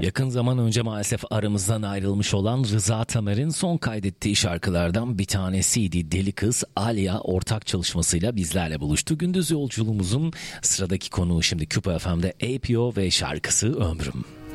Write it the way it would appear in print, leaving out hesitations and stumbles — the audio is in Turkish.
Yakın zaman önce maalesef aramızdan ayrılmış olan Rıza Tamer'in son kaydettiği şarkılardan bir tanesiydi. Deli Kız Alya ortak çalışmasıyla bizlerle buluştu. Gündüz yolculuğumuzun sıradaki konuğu şimdi Küpa FM'de APO ve şarkısı Ömrüm.